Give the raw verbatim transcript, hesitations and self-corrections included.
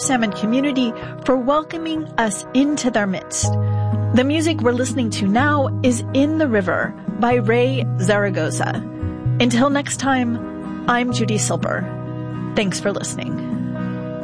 Salmon community for welcoming us into their midst. The music we're listening to now is In the River by Ray Zaragoza. Until next time, I'm Judy Silber. Thanks for listening.